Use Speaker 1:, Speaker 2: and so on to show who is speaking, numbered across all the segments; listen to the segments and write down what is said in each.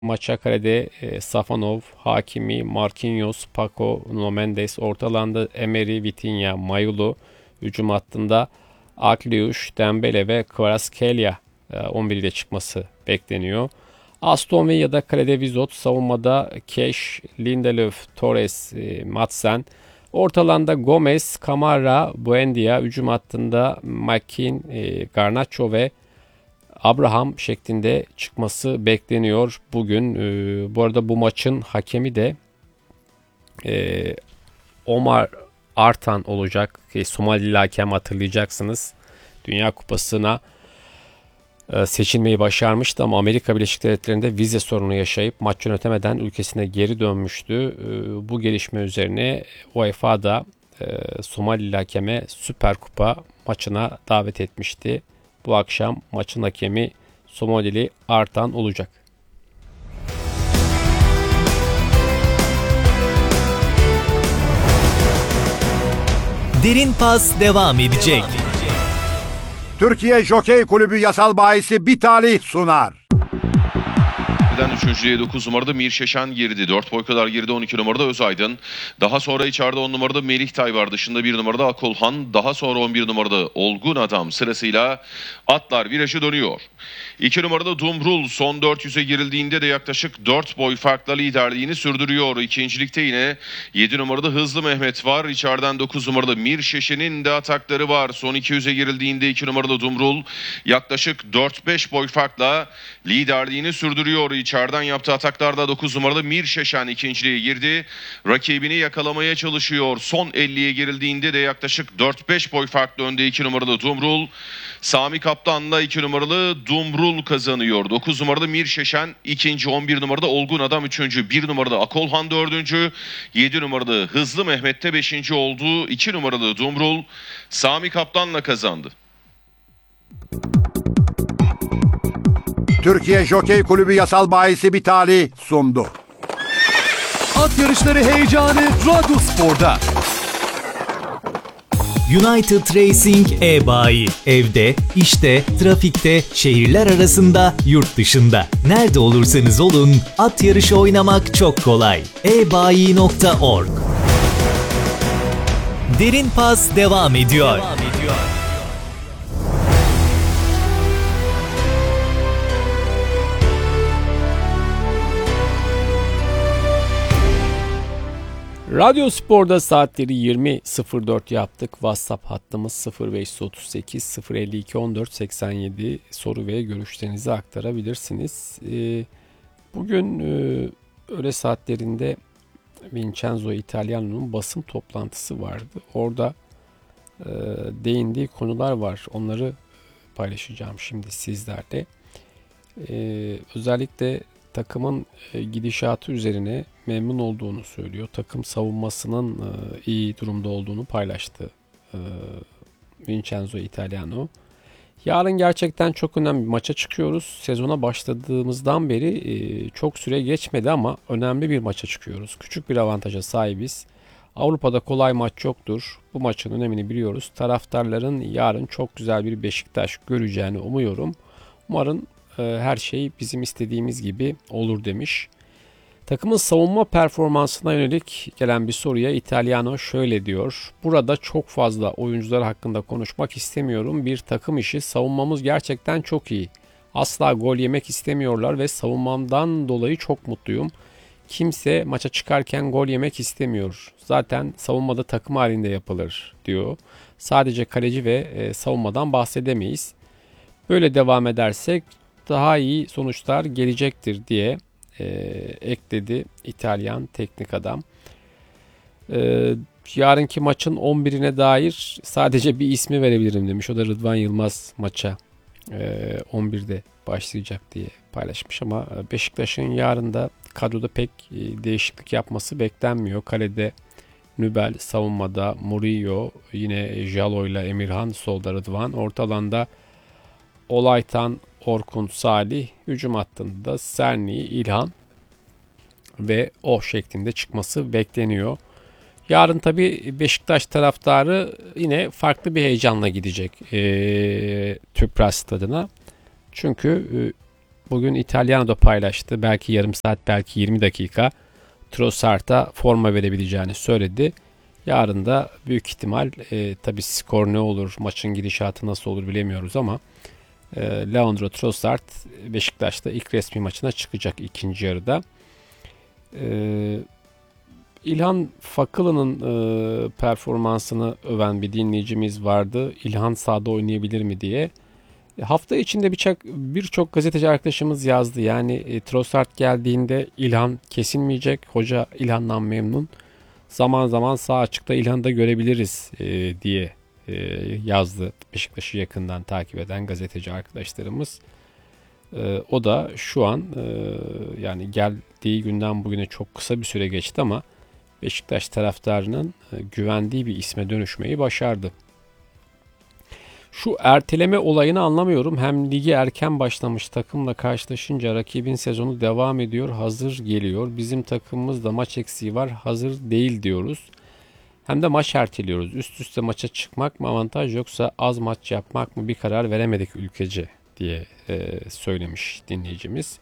Speaker 1: Maça kalede Safonov, Hakimi, Marquinhos, Paco, Nuno Mendes, orta alanda Emery, Vitinha, Mayulu, hücum hattında Akliuş, Dembele ve Kvaratskhelia 11 ile çıkması bekleniyor. Aston Villa'da kalede Vizot, savunmada Cash, Lindelöf, Torres, Madsen, orta alanda Gomez, Kamara, Buendia, hücum hattında McKean, Garnacho ve Abraham şeklinde çıkması bekleniyor bugün. Bu arada bu maçın hakemi de Omar Artan olacak. Somalili hakem, hatırlayacaksınız. Dünya Kupası'na seçilmeyi başarmıştı ama Amerika Birleşik Devletleri'nde vize sorunu yaşayıp maç yönetemeden ülkesine geri dönmüştü. Bu gelişme üzerine UEFA da Somalili hakeme Süper Kupa maçına davet etmişti. Bu akşam maçın hakemi Somalili Artan olacak.
Speaker 2: Derin Pas devam edecek.
Speaker 3: Türkiye Jokey Kulübü yasal bahisi bir talih sunar.
Speaker 4: 3. 9 numarada Mir Şeşen girdi. 4 boy kadar girdi 12 numarada Özaydın. Daha sonra içeride 10 numarada Melih Tay var. Dışında 1 numarada Akolhan. Daha sonra 11 numarada Olgun Adam sırasıyla atlar virajı dönüyor. 2 numarada Dumrul son 400'e girildiğinde de yaklaşık 4 boy farkla liderliğini sürdürüyor. İkincilikte yine 7 numarada Hızlı Mehmet var. İçeriden 9 numarada Mir Şeşen'in de atakları var. Son 200'e girildiğinde 2 numarada Dumrul yaklaşık 4-5 boy farkla liderliğini sürdürüyor. İçeriden yaptığı ataklarda 9 numarada Mir Şeşen ikinciliğe girdi. Rakibini yakalamaya çalışıyor. Son 50'ye girildiğinde de yaklaşık 4-5 boy farklı önde 2 numarada Dumrul. Sami Kaptan'la 2 numaralı Dumrul kazanıyor. 9 numarada Mir Şeşen ikinci, 11 numarada Olgun Adam üçüncü, 1 numarada Akolhan dördüncü, 7 numarada Hızlı Mehmet'te beşinci oldu. 2 numaralı Dumrul Sami Kaptan'la kazandı.
Speaker 3: Türkiye Jokey Kulübü yasal bahisi bir talih sundu.
Speaker 5: At yarışları heyecanı Radyo Spor'da.
Speaker 2: United Racing e-bayi. Evde, işte, trafikte, şehirler arasında, yurt dışında. Nerede olursanız olun, at yarışı oynamak çok kolay. ebayi.org. Derin Pas devam ediyor.
Speaker 1: Radyo Spor'da saatleri 20.04 yaptık. WhatsApp hattımız 0538 052 14 87, soru ve görüşlerinizi aktarabilirsiniz. Bugün öğle saatlerinde Vincenzo Italiano'nun basın toplantısı vardı. Orada değindiği konular var. Onları paylaşacağım şimdi sizlerle. Özellikle takımın gidişatı üzerine memnun olduğunu söylüyor. Takım savunmasının iyi durumda olduğunu paylaştı Vincenzo Italiano. Yarın gerçekten çok önemli bir maça çıkıyoruz. Sezona başladığımızdan beri çok süre geçmedi ama önemli bir maça çıkıyoruz. Küçük bir avantaja sahibiz. Avrupa'da kolay maç yoktur. Bu maçın önemini biliyoruz. Taraftarların yarın çok güzel bir Beşiktaş göreceğini umuyorum. Umarım her şey bizim istediğimiz gibi olur demiş. Takımın savunma performansına yönelik gelen bir soruya Italiano şöyle diyor. Burada çok fazla oyuncular hakkında konuşmak istemiyorum. Bir takım işi, savunmamız gerçekten çok iyi. Asla gol yemek istemiyorlar ve savunmamdan dolayı çok mutluyum. Kimse maça çıkarken gol yemek istemiyor. Zaten savunmada takım halinde yapılır diyor. Sadece kaleci ve savunmadan bahsedemeyiz. Böyle devam edersek daha iyi sonuçlar gelecektir diye ekledi İtalyan teknik adam. Yarınki maçın 11'ine dair sadece bir ismi verebilirim demiş. O da Rıdvan Yılmaz maça 11'de başlayacak diye paylaşmış ama Beşiktaş'ın yarın da kadroda pek değişiklik yapması beklenmiyor. Kalede Nübel, savunmada Murillo, yine Jalo ile Emirhan, solda Rıdvan, orta alanda Olaytan, Orkun, Salih, hücum hattında Serni, İlhan ve O şeklinde çıkması bekleniyor. Yarın tabi Beşiktaş taraftarı yine farklı bir heyecanla gidecek Tüpraş stadına. Çünkü bugün Italiano'da paylaştı. Belki yarım saat, belki 20 dakika Trossard'a forma verebileceğini söyledi. Yarın da büyük ihtimal tabii skor ne olur, maçın gidişatı nasıl olur bilemiyoruz ama Leandro Trossard Beşiktaş'ta ilk resmi maçına çıkacak ikinci yarıda. İlhan Fakılı'nın performansını öven bir dinleyicimiz vardı. İlhan sahada oynayabilir mi diye. Hafta içinde birçok gazeteci arkadaşımız yazdı. Yani Trossard geldiğinde İlhan kesilmeyecek. Hoca İlhan'dan memnun. Zaman zaman sağ açıkta İlhan'ı da görebiliriz diye yazdı Beşiktaş'ı yakından takip eden gazeteci arkadaşlarımız. O da şu an yani geldiği günden bugüne çok kısa bir süre geçti ama Beşiktaş taraftarının güvendiği bir isme dönüşmeyi başardı. Şu erteleme olayını anlamıyorum. Hem ligi erken başlamış takımla karşılaşınca rakibin sezonu devam ediyor, hazır geliyor. Bizim takımımızda maç eksiği var, hazır değil diyoruz. Hem de maç erteliyoruz. Üst üste maça çıkmak mı avantaj yoksa az maç yapmak mı, bir karar veremedik ülkece diye söylemiş dinleyicimiz.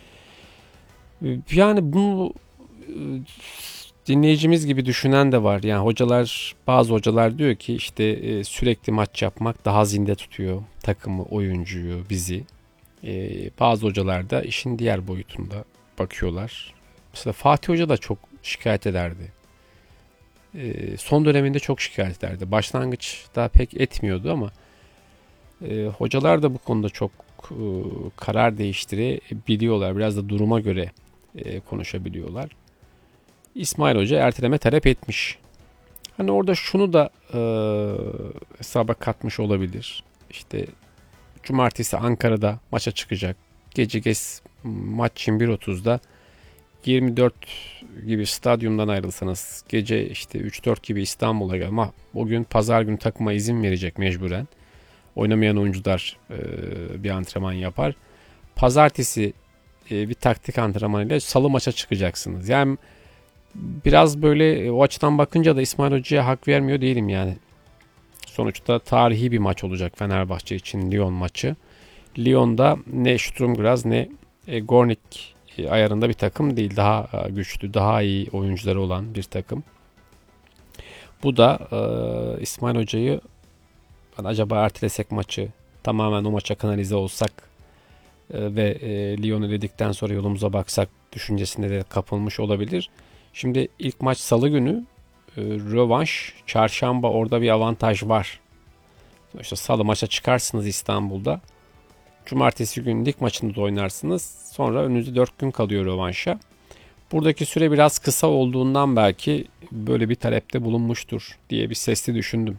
Speaker 1: Yani bunu dinleyicimiz gibi düşünen de var. Yani bazı hocalar diyor ki işte sürekli maç yapmak daha zinde tutuyor takımı, oyuncuyu, bizi. Bazı hocalar da işin diğer boyutunda bakıyorlar. Mesela Fatih Hoca da çok şikayet ederdi. Son döneminde çok şikayet ederdi. Başlangıçta pek etmiyordu ama hocalar da bu konuda çok karar değiştirebiliyorlar. Biraz da duruma göre konuşabiliyorlar. İsmail Hoca erteleme talep etmiş. Hani orada şunu da hesaba katmış olabilir. İşte cumartesi Ankara'da maça çıkacak. Gece maç 21.30'da 24 gibi stadyumdan ayrılsanız gece işte 3-4 gibi İstanbul'a gel. Ama o gün pazar günü takıma izin verecek mecburen. Oynamayan oyuncular bir antrenman yapar. Pazartesi bir taktik antrenmanıyla salı maça çıkacaksınız. Yani biraz böyle o açıdan bakınca da İsmail Hoca'ya hak vermiyor değilim yani. Sonuçta tarihi bir maç olacak Fenerbahçe için Lyon maçı. Lyon'da ne Sturm Graz ne Gornik ayarında bir takım değil. Daha güçlü, daha iyi oyuncuları olan bir takım. Bu da İsmail Hoca'yı acaba ertelesek maçı, tamamen o maça kanalize olsak ve Lyon'u eledikten sonra yolumuza baksak düşüncesine de kapılmış olabilir. Şimdi ilk maç salı günü, rövanş çarşamba, orada bir avantaj var. İşte salı maça çıkarsınız İstanbul'da. Cumartesi günü lig maçında da oynarsınız. Sonra önünüzde 4 gün kalıyor rövanşa. Buradaki süre biraz kısa olduğundan belki böyle bir talepte bulunmuştur diye bir sesli düşündüm.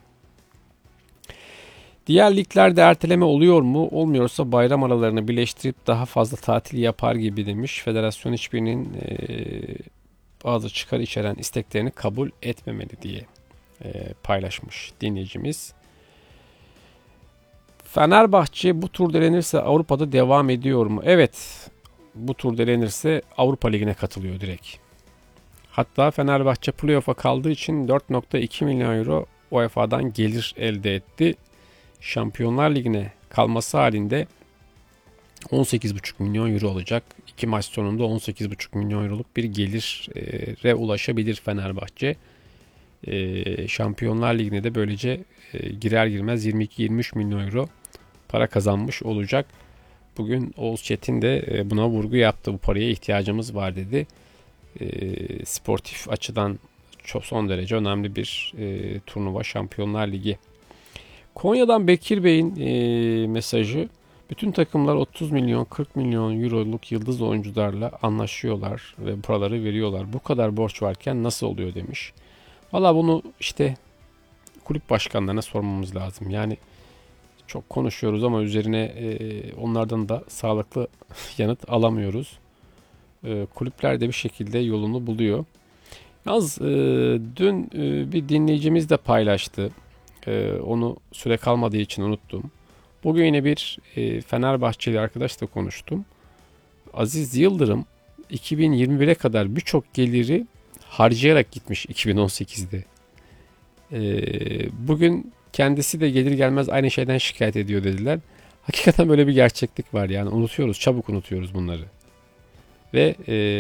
Speaker 1: Diğer liglerde erteleme oluyor mu? Olmuyorsa bayram aralarını birleştirip daha fazla tatil yapar gibi demiş. Federasyon hiçbirinin bazı çıkar içeren isteklerini kabul etmemeli diye paylaşmış dinleyicimiz. Fenerbahçe bu tur elenirse Avrupa'da devam ediyor mu? Evet, bu tur elenirse Avrupa Ligi'ne katılıyor direkt. Hatta Fenerbahçe playoff'a kaldığı için 4.2 milyon euro UEFA'dan gelir elde etti. Şampiyonlar Ligi'ne kalması halinde 18,5 milyon euro olacak. 2 maç sonunda 18,5 milyon euroluk bir gelire ulaşabilir Fenerbahçe. Şampiyonlar Ligi'ne de böylece girer girmez 22-23 milyon euro para kazanmış olacak. Bugün Oğuz Çetin de buna vurgu yaptı. Bu paraya ihtiyacımız var dedi. Sportif açıdan çok son derece önemli bir turnuva, Şampiyonlar Ligi. Konya'dan Bekir Bey'in mesajı: bütün takımlar 30 milyon 40 milyon euroluk yıldız oyuncularla anlaşıyorlar ve paraları veriyorlar. Bu kadar borç varken nasıl oluyor demiş. Valla bunu işte kulüp başkanlarına sormamız lazım. Yani çok konuşuyoruz ama üzerine onlardan da sağlıklı yanıt alamıyoruz. Kulüpler de bir şekilde yolunu buluyor. Yalnız dün bir dinleyicimiz de paylaştı. Onu süre kalmadığı için unuttum. Bugün yine bir Fenerbahçeli arkadaşla konuştum. Aziz Yıldırım 2021'e kadar birçok geliri harcayarak gitmiş 2018'de. Bugün kendisi de gelir gelmez aynı şeyden şikayet ediyor dediler. Hakikaten böyle bir gerçeklik var yani, unutuyoruz, çabuk unutuyoruz bunları. Ve